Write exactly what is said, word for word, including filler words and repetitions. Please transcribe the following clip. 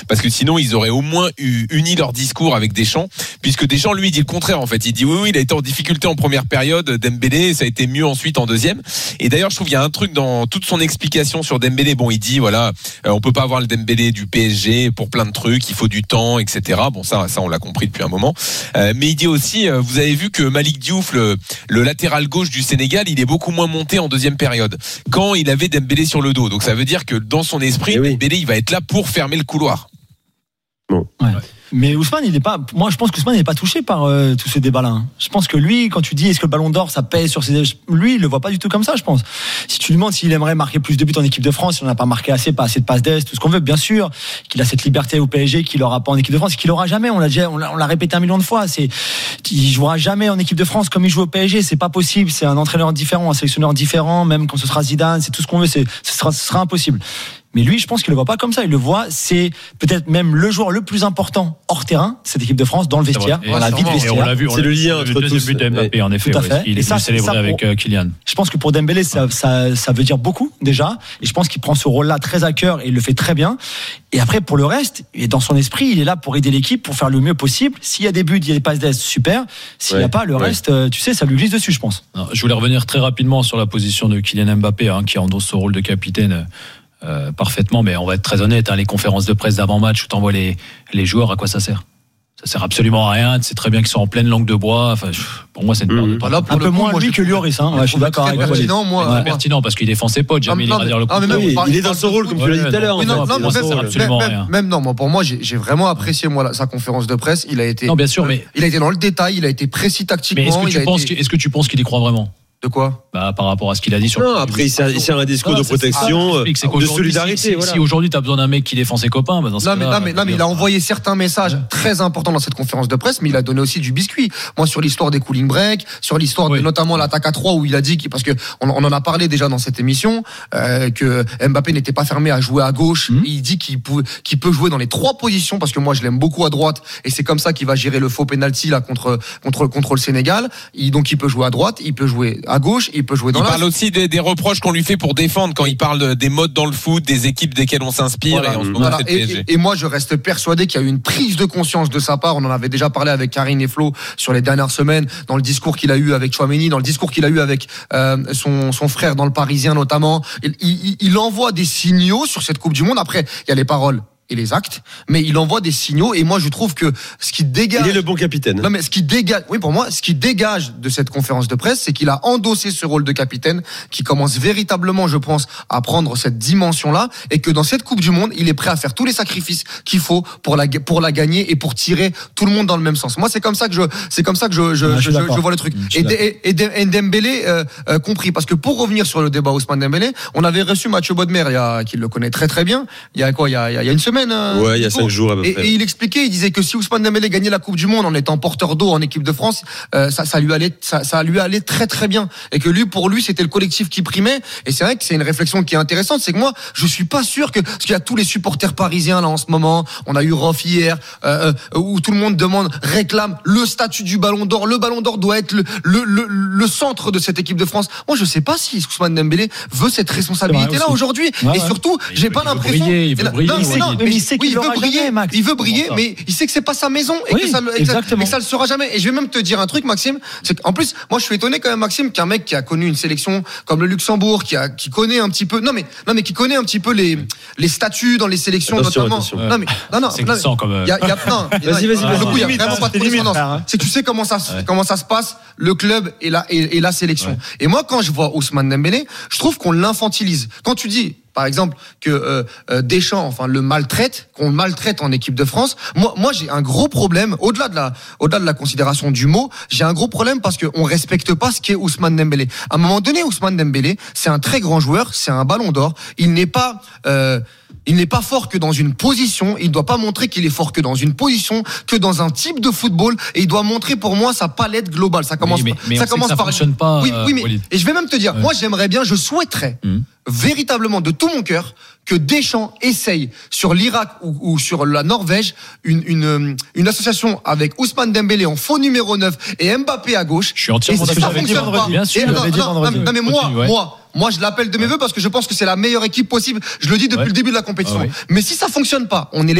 parce que sinon ils auraient au moins eu, uni leur discours avec Deschamps, puisque Deschamps lui dit le contraire en fait. Il dit oui oui il a été en difficulté en première période, Dembélé, ça a été mieux ensuite en deuxième. Et d'ailleurs je trouve qu'il y a un truc dans toute son explication sur Dembélé. Bon, il dit voilà, euh, on peut pas avoir le Dembélé du P S G pour plein de trucs, il faut du temps, et cetera. Bon ça ça on l'a compris depuis un moment. Euh, mais il dit aussi, euh, vous avez vu que Malik Diouf, le, le latéral gauche du Sénégal, il est beaucoup moins monté en deuxième période quand il avait Dembélé sur le dos. Donc ça veut dire que dans son esprit, oui. Dembélé il va être là pour fermer le couloir. Bon. Ouais. Ouais. Mais Ousmane, il est pas. Moi, je pense qu'Ousmane n'est pas touché par euh, tous ces débats-là. Hein. Je pense que lui, quand tu dis est-ce que le Ballon d'Or ça pèse sur ses, lui, il le voit pas du tout comme ça. Je pense. Si tu lui demandes s'il aimerait marquer plus de buts en équipe de France, s'il n'en a pas marqué assez, pas assez de passes d'Est, tout ce qu'on veut, bien sûr, qu'il a cette liberté au P S G qu'il aura pas en équipe de France, qu'il aura jamais. On l'a déjà, on l'a, on l'a répété un million de fois. C'est, il jouera jamais en équipe de France comme il joue au P S G. C'est pas possible. C'est un entraîneur différent, un sélectionneur différent. Même quand ce sera Zidane, c'est tout ce qu'on veut. C'est, ce sera, ce sera impossible. Mais lui, je pense qu'il le voit pas comme ça. Il le voit, c'est peut-être même le joueur le plus important hors terrain, cette équipe de France, dans le vestiaire, dans la vie de vestiaire. Et on l'a vu, on c'est l'a le lien entre tous. Le Mbappé, en effet, tout à fait. Ouais, il est venu célébrer avec euh, Kylian. Je pense que pour Dembélé, ça, ça, ça veut dire beaucoup déjà. Et je pense qu'il prend ce rôle-là très à cœur et il le fait très bien. Et après, pour le reste, et dans son esprit, il est là pour aider l'équipe, pour faire le mieux possible. S'il y a des buts, il y a des passes d'Est, super. S'il n'y ouais, a pas, le ouais. reste, tu sais, ça lui glisse dessus, je pense. Non, je voulais revenir très rapidement sur la position de Kylian Mbappé, hein, qui endosse ce rôle de capitaine. Euh, parfaitement, mais on va être très honnête, hein, les conférences de presse d'avant-match où t'envoies les, les joueurs, à quoi ça sert? Ça sert absolument à rien. C'est très bien qu'ils sont en pleine langue de bois. Enfin, pour moi, c'est une perte de temps. Un peu coup, moins moi, lui que Lloris. Hein. Ouais, je suis d'accord avec toi. Pertinent, moi. Ouais, pertinent parce qu'il défend ses potes. Jamais il ira dire le contraire. Oui, il est dans son rôle, comme tu l'as dit tout à l'heure. Non, non, ça sert absolument rien. Même non, moi, pour moi, j'ai, j'ai vraiment apprécié moi sa conférence de presse. Il a été. Non, bien sûr, mais il a été dans le détail. Il a été précis tactiquement. Mais est-ce que tu penses, est-ce que tu penses qu'il y croit vraiment? De quoi? Bah, par rapport à ce qu'il a dit sur. Non, après, il sert, il sert un discours non, de protection, c'est, c'est de solidarité. Si, voilà. si aujourd'hui, t'as besoin d'un mec qui défend ses copains, bah dans ce non, mais, cas-là, non, mais, non, mais il a envoyé certains messages ouais. très importants dans cette conférence de presse, mais il a donné aussi du biscuit. Moi, sur l'histoire des cooling breaks, sur l'histoire oui. de notamment l'attaque à trois, où il a dit, parce que on, on en a parlé déjà dans cette émission, euh, que Mbappé n'était pas fermé à jouer à gauche. Mmh. Il dit qu'il peut, qu'il peut jouer dans les trois positions, parce que moi, je l'aime beaucoup à droite, et c'est comme ça qu'il va gérer le faux penalty là contre contre contre le Sénégal. Il, donc, il peut jouer à droite, il peut jouer à gauche, il peut jouer. Il parle aussi des, des reproches qu'on lui fait pour défendre quand il parle des modes dans le foot, des équipes desquelles on s'inspire. Voilà. Et, en ce moment, voilà. c'est le P S G. Et, et moi, je reste persuadé qu'il y a eu une prise de conscience de sa part. On en avait déjà parlé avec Karine et Flo sur les dernières semaines, dans le discours qu'il a eu avec Tchouaméni, dans le discours qu'il a eu avec euh, son, son frère dans le Parisien notamment. Il, il, il envoie des signaux sur cette Coupe du Monde. Après, il y a les paroles et les actes, mais il envoie des signaux et moi je trouve que ce qui dégage... Il est le bon capitaine. Non mais ce qui dégage, oui pour moi, ce qui dégage de cette conférence de presse, c'est qu'il a endossé ce rôle de capitaine qui commence véritablement, je pense, à prendre cette dimension-là et que dans cette Coupe du Monde, il est prêt à faire tous les sacrifices qu'il faut pour la, pour la gagner et pour tirer tout le monde dans le même sens. Moi c'est comme ça que je, c'est comme ça que je, je, ouais, je, je, je vois le truc. Et, et, et, et Dembélé euh, euh, compris, parce que pour revenir sur le débat Ousmane Dembélé, on avait reçu Mathieu Bodmer, il y a, qui le connaît très très bien, il y a quoi, il y a, il y a une semaine. Ouais, il y a cinq jours à peu et, près. Et il expliquait, il disait que si Ousmane Dembélé gagnait la Coupe du Monde en étant porteur d'eau en équipe de France, euh, ça, ça lui allait, ça, ça lui allait très très bien. Et que lui, pour lui, c'était le collectif qui primait. Et c'est vrai que c'est une réflexion qui est intéressante, c'est que moi, je suis pas sûr que, parce qu'il y a tous les supporters parisiens là en ce moment, on a eu Rof hier, euh, où tout le monde demande, réclame le statut du Ballon d'Or. Le Ballon d'Or doit être le, le, le, le centre de cette équipe de France. Moi, je sais pas si Ousmane Dembélé veut cette responsabilité-là aujourd'hui. Ouais, et surtout, ouais. j'ai il pas veut, l'impression. Briller, il veut briller, non, il, non, mais il sait qu'il oui, il veut briller, jamais, Max. il veut briller, mais il sait que c'est pas sa maison et oui, que ça, et exactement. que ça le sera jamais. Et je vais même te dire un truc, Maxime, c'est qu'en plus, moi, je suis étonné quand même, Maxime, qu'un mec qui a connu une sélection comme le Luxembourg, qui a, qui connaît un petit peu, non mais, non mais qui connaît un petit peu les, les statuts dans les sélections, attention, notamment. Attention. Non mais, non non, c'est glissant comme. Il y a, il y a plein. Vas-y, vas-y, vas-y. Du coup, il y a vraiment pas de correspondance. C'est que tu sais comment ça, ouais. comment ça se passe, le club et la, et, et la sélection. Ouais. Et moi, quand je vois Ousmane Dembélé, je trouve qu'on l'infantilise. Quand tu dis, par exemple, que euh, euh, Deschamps, enfin, le maltraite, qu'on maltraite en équipe de France. Moi, moi, j'ai un gros problème. Au-delà de la, au-delà de la considération du mot, j'ai un gros problème parce qu'on respecte pas ce qu'est Ousmane Dembélé. À un moment donné, Ousmane Dembélé, c'est un très grand joueur, c'est un Ballon d'Or. Il n'est pas, euh, il n'est pas fort que dans une position. Il doit pas montrer qu'il est fort que dans une position, que dans un type de football. Et il doit montrer pour moi sa palette globale. Ça commence, oui, mais, mais ça commence ça par. Fonctionne pas, oui, oui, mais Walid. et je vais même te dire, ouais. moi, j'aimerais bien, je souhaiterais. Mmh. véritablement de tout mon cœur que Deschamps essaye sur l'Irak ou, ou sur la Norvège une, une, une association avec Ousmane Dembélé en faux numéro neuf et Mbappé à gauche. Je suis entièrement d'accord. Ça fonctionne pas. Bien sûr, et, non, non, non, non, mais moi, Continue, ouais. moi, moi, je l'appelle de mes vœux parce que je pense que c'est la meilleure équipe possible. Je le dis depuis ouais. le début de la compétition. Ah, oui. Mais si ça fonctionne pas, on est